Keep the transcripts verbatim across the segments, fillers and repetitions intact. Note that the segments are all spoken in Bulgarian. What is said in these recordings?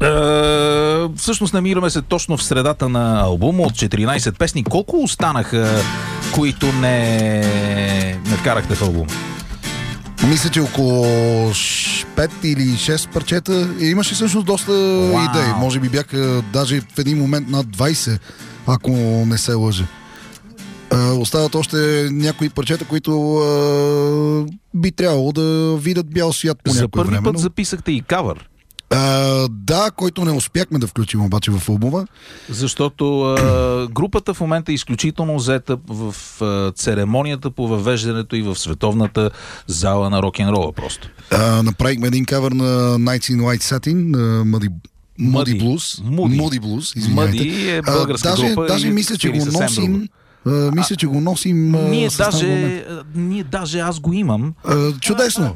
Uh, всъщност намираме се точно в средата на албума от четиринайсет песни. Колко останаха, които не, не вкарахте в албума? Мисля, че около пет или шест парчета. Имаше всъщност доста Wow. идеи. Може би бяха даже в един момент над двайсет, ако не се лъжа. Uh, остават още някои парчета, които uh, би трябвало да видят бял свят по някое време. За първи път но... записахте и кавър. Uh, да, който не успяхме да включим обаче в албума. Защото uh, групата в момента е изключително взета в uh, церемонията по въвеждането и в световната зала на рок-н-рола просто. Uh, направихме един кавър на Nights in White Satin, на Muddy Moody Blues. Moody, Moody Blues, извинявайте. Moody е българска uh, даже, група. Даже мисля, че го носим. Uh, мисля, че го носим. Uh, ние, даже, ние даже аз го имам. Uh, чудесно.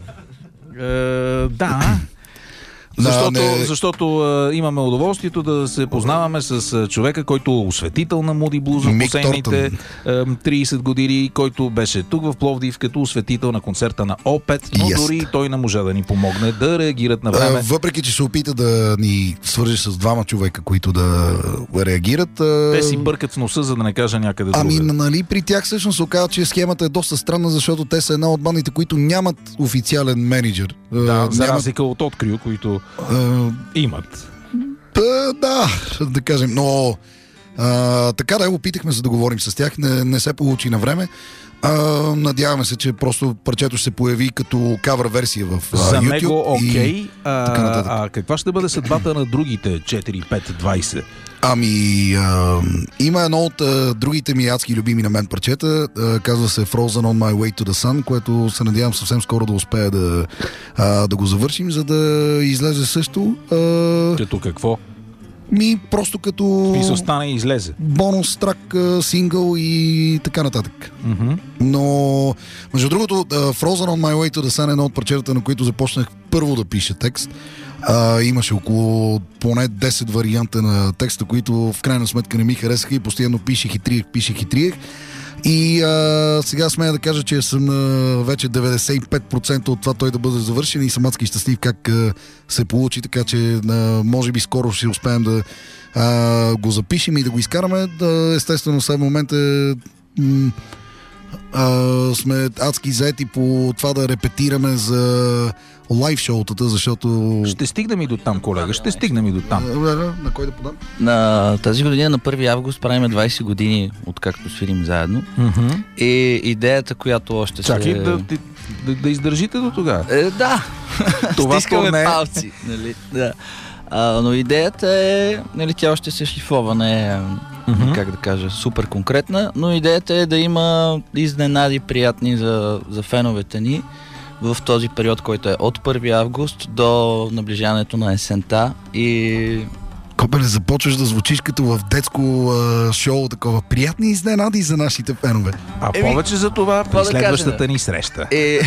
Uh, да. Защото, да, не... защото а, имаме удоволствието да се познаваме с а, човека, който е осветител на Moody Blues в последните а, трийсет години, който беше тук в Пловдив като осветител на концерта на Опет, но yes. дори той не можа да ни помогне да реагират на време. А, въпреки, че се опита да ни свържи с двама човека, които да реагират. А... Те си бъркат в носа, за да не кажа някъде друга. Ами, нали, при тях всъщност се оказа, че схемата е доста странна, защото те са една от бандите, които нямат официален менеджер. Да, а, за нямат... разлика от Открил, които Uh, имат. Да, да, да кажем, но а, така да, опитахме се да говорим с тях, не, не се получи на време. А, надяваме се, че просто парчето ще се появи като кавър версия в а, За YouTube. него окей, и а, а каква ще бъде съдбата на другите четири, пет, двайсет? Ами, а, има едно от а, другите ми адски любими на мен парчета, а, казва се Frozen on my way to the sun, което се надявам съвсем скоро да успея да, а, да го завършим, за да излезе също. А, като какво? Ми, просто като... Мисъл стане и излезе. Бонус трак, сингъл и така нататък. Mm-hmm. Но, между другото, uh, Frozen on my way to the sun е едно от парчетата, на които започнах първо да пиша текст. Uh, имаше около поне десет варианта на текста, които в крайна сметка не ми харесаха и постоянно пишех и триех, пишех и триех. И а, сега смея да кажа, че съм а, вече деветдесет и пет процента от това той да бъде завършен и съм адски щастлив как а, се получи, така че а, може би скоро ще успеем да а, го запишем и да го изкараме. Да, естествено, сега в момента м- а, сме адски заети по това да репетираме за лайв шоутата, защото... Ще стигнем и до там, колега, ще стигнем и до там. На кой да подам? На тази година, на първи август, правим двайсет години, откакто свирим заедно. Mm-hmm. И идеята, която още се... Чакай да, да, да издържите до тогава. Е, да. Това стискаме не... палци. Нали? Да. А, но идеята е, нали, тя още се шлифова, не е, mm-hmm. как да кажа, супер конкретна, но идеята е да има изненади приятни за, за феновете ни в този период, който е от първи август до наближаването на есента и... Копеле, започваш да звучиш като в детско а, шоу, такова приятни изненади за нашите фенове. А Еми, повече за това при следващата да ни среща. Е...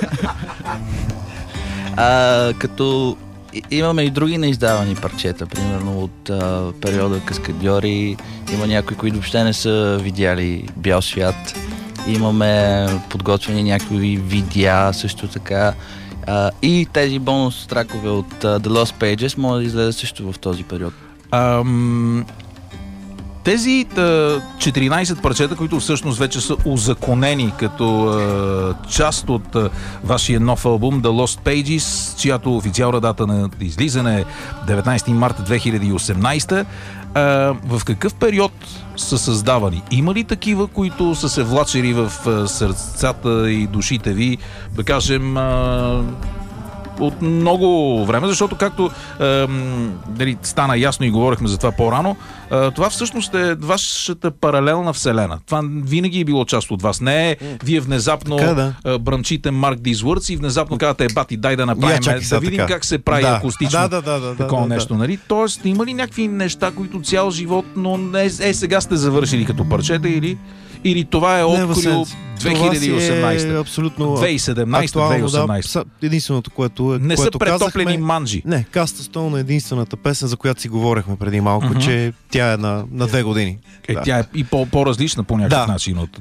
а, като имаме и други неиздавани парчета, примерно от а, периода Каскадьори, има някои, които въобще не са видяли бял свят. Имаме подготвени някои видеа също така. Uh, и тези бонус тракове от uh, The Lost Pages може да излезе също в този период. Um, тези uh, четиринайсет парчета, които всъщност вече са узаконени като uh, част от uh, вашия нов албум The Lost Pages, чиято официална дата на излизане е деветнайсети март две хиляди и осемнайсета, Uh, в какъв период са създавани? Има ли такива, които са се влачили в uh, сърцата и душите ви, да кажем, uh, от много време, защото както uh, дали, стана ясно и говорихме за това по-рано, uh, това всъщност е вашата паралелна вселена. Това винаги е било част от вас. Не е вие внезапно така, да. uh, бръмчите Mark These Words и внезапно казвате, бати, дай да направим, yeah, чакай, да видим така. Как се прави да. Акустично да, да, да, да, такова да, нещо. да. Нали? Тоест, има ли някакви неща, които цял живот, но не, е сега сте завършили като парчета или, или това е открил две хиляди и осемнайсета? Е абсолютно две хиляди и седемнайсета, две хиляди и осемнайсета. Да, единственото, което е. Не което са претоплени казахме, манджи. Не, Каста Стоун е единствената песен, за която си говорихме преди малко, uh-huh. че тя е на, на две години. Е, да. Тя е и по- по-различна по някакъв да. начин от